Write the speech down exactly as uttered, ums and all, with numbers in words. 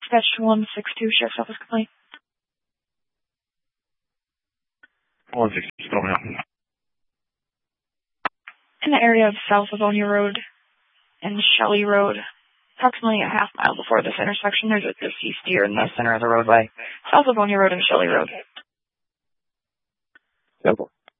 Dispatch one six two, Sheriff's Office complaint. one six two, still now. In the area of South Livonia Road and Shelley Road, approximately a half mile before this intersection, there's a deceased deer in the center of the roadway. South Livonia Road and Shelley Road. Simple.